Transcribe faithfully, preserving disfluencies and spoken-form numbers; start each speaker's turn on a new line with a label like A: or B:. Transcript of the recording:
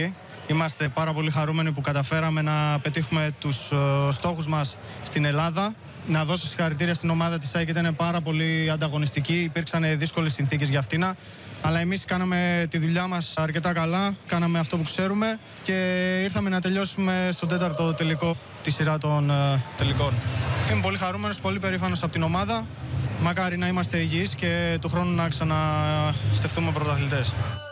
A: νίκη. Είμαστε πάρα πολύ χαρούμενοι που καταφέραμε να πετύχουμε τους στόχους μας στην Ελλάδα. Να δώσω συγχαρητήρια στην ομάδα της ΑΕΚ, ήταν πάρα πολύ ανταγωνιστική. Υπήρξαν δύσκολες συνθήκες για αυτήν. Αλλά εμείς κάναμε τη δουλειά μας αρκετά καλά, κάναμε αυτό που ξέρουμε και ήρθαμε να τελειώσουμε στον τέταρτο τελικό τη σειρά των uh, τελικών. Είμαι πολύ χαρούμενος, πολύ περήφανος από την ομάδα. Μακάρι να είμαστε υγιείς και του χρόνου να ξαναστεφθούμε πρωταθλητές.